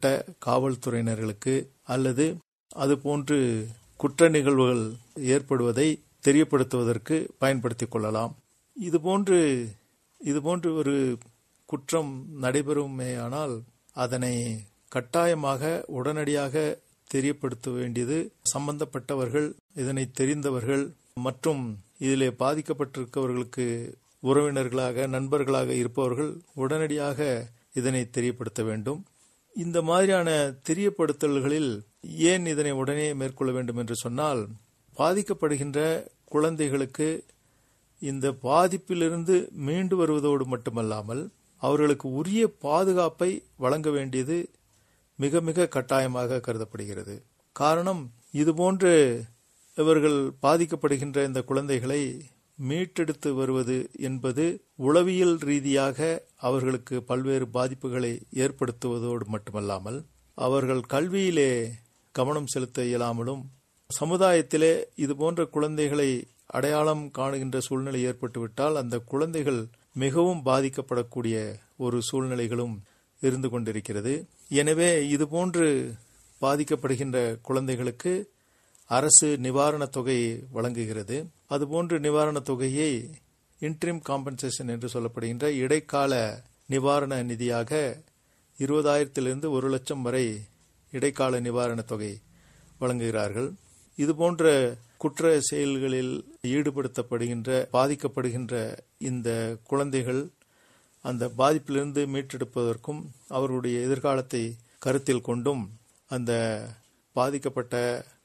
சம்பந்தப்பட்ட காவல்துறையினர்களுக்கு அல்லது அதுபோன்று குற்ற நிகழ்வுகள் ஏற்படுவதை தெரியப்படுத்துவதற்கு பயன்படுத்திக் கொள்ளலாம். இதுபோன்று ஒரு குற்றம் நடைபெறுமேயானால் அதனை கட்டாயமாக உடனடியாக தெரியப்படுத்த வேண்டியது சம்பந்தப்பட்டவர்கள், இதனை தெரிந்தவர்கள் மற்றும் இதிலே பாதிக்கப்பட்டிருப்பவர்களுக்கு உறவினர்களாக நண்பர்களாக இருப்பவர்கள் உடனடியாக இதனை தெரியப்படுத்த வேண்டும். இந்த மாதிரியான தெரியப்படுத்தல்களில் ஏன் இதனை உடனே மேற்கொள்ள வேண்டும் என்று சொன்னால், பாதிக்கப்படுகின்ற குழந்தைகளுக்கு இந்த பாதிப்பிலிருந்து மீண்டு வருவதோடு மட்டுமல்லாமல் அவர்களுக்கு உரிய பாதுகாப்பை வழங்க வேண்டியது மிக மிக கட்டாயமாக கருதப்படுகிறது. காரணம், இதுபோன்று இவர்கள் பாதிக்கப்படுகின்ற இந்த குழந்தைகளை மீட்டெடுத்து வருவது என்பது உளவியல் ரீதியாக அவர்களுக்கு பல்வேறு பாதிப்புகளை ஏற்படுத்துவதோடு மட்டுமல்லாமல் அவர்கள் கல்வியிலே கவனம் செலுத்த இயலாமலும், சமுதாயத்திலே இதுபோன்ற குழந்தைகளை அடையாளம் காணுகின்ற சூழ்நிலை ஏற்பட்டுவிட்டால் அந்த குழந்தைகள் மிகவும் பாதிக்கப்படக்கூடிய ஒரு சூழ்நிலைகளும் இருந்து கொண்டிருக்கிறது. எனவே இதுபோன்று பாதிக்கப்படுகின்ற குழந்தைகளுக்கு அரசு நிவாரணத் தொகையை வழங்குகிறது. அதுபோன்று நிவாரணத் தொகையை இன்ட்ரிம் காம்பன்சேஷன் என்று சொல்லப்படுகின்ற இடைக்கால நிவாரண நிதியாக 20,000 1 லட்சம் வரை இடைக்கால நிவாரணத் தொகை வழங்குகிறார்கள். இதுபோன்ற குற்ற செயல்களில் ஈடுபடுத்தப்படுகின்ற பாதிக்கப்படுகின்ற இந்த குழந்தைகள் அந்த பாதிப்பிலிருந்து மீட்டெடுப்பதற்கும் அவர்களுடைய எதிர்காலத்தை கருத்தில் கொண்டும் அந்த பாதிக்கப்பட்ட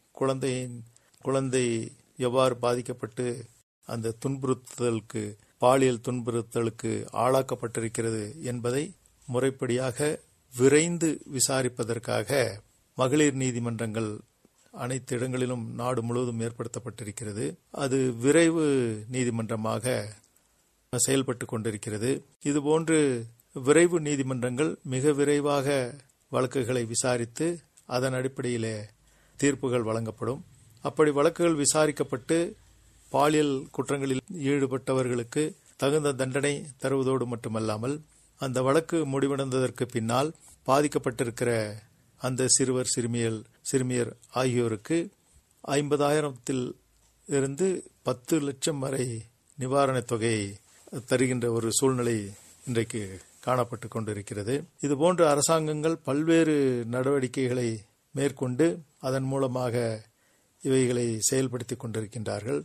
குழந்தை எவ்வாறு பாதிக்கப்பட்டு அந்த துன்புறுத்தலுக்கு, பாலியல் துன்புறுத்தலுக்கு ஆளாக்கப்பட்டிருக்கிறது என்பதை முறைப்படியாக விரைந்து விசாரிப்பதற்காக மகளிர் நீதிமன்றங்கள் அனைத்து இடங்களிலும் நாடு முழுவதும் ஏற்படுத்தப்பட்டிருக்கிறது. அது விரைவு நீதிமன்றமாக செயல்பட்டு கொண்டிருக்கிறது. இதுபோன்று விரைவு நீதிமன்றங்கள் மிக விரைவாக வழக்குகளை விசாரித்து அதன் அடிப்படையிலே தீர்ப்புகள் வழங்கப்படும். அப்படி வழக்குகள் விசாரிக்கப்பட்டு பாலியல் குற்றங்களில் ஈடுபட்டவர்களுக்கு தகுந்த தண்டனை தருவதோடு மட்டுமல்லாமல் அந்த வழக்கு முடிவடைந்ததற்கு பின்னால் பாதிக்கப்பட்டிருக்கிற அந்த சிறுமியர் ஆகியோருக்கு 50,000 இருந்து 10 லட்சம் வரை நிவாரணத் தொகையை தருகின்ற ஒரு சூழ்நிலை இன்றைக்கு காணப்பட்டு கொண்டிருக்கிறது. இதுபோன்ற அரசாங்கங்கள் பல்வேறு நடவடிக்கைகளை மேற்கொண்டு அதன் மூலமாக இவைகளை செயல்படுத்திக் கொண்டிருக்கின்றார்கள்.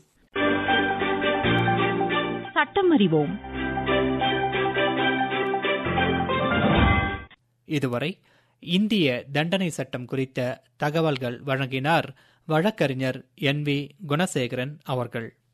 சட்டம் அறிவோம். இதுவரை இந்திய தண்டனை சட்டம் குறித்த தகவல்கள் வழங்கினார் வழக்கறிஞர் NV குணசேகரன் அவர்கள்.